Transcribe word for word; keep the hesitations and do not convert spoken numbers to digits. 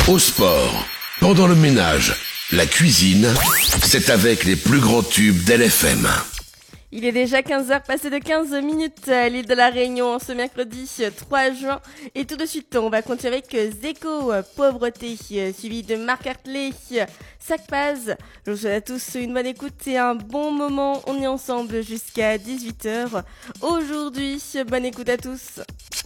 Au sport, pendant le ménage, la cuisine, c'est avec les plus grands tubes d'L F M. Il est déjà quinze heures passées de quinze minutes à l'île de la Réunion ce mercredi trois juin. Et tout de suite, on va continuer avec Zeko, Pauvreté, suivi de Marc Hartley, Sac-Paz. Je vous souhaite à tous une bonne écoute et un bon moment. On est ensemble jusqu'à dix-huit heures. Aujourd'hui, bonne écoute à tous.